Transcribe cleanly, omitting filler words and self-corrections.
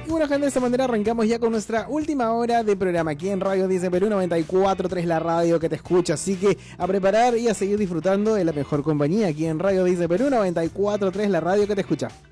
Y bueno, gente, de esta manera arrancamos ya con nuestra última hora de programa aquí en Radio Dice Perú 94.3, la radio que te escucha. Así que a preparar y a seguir disfrutando de la mejor compañía aquí en Radio Dice Perú 94.3, la radio que te escucha.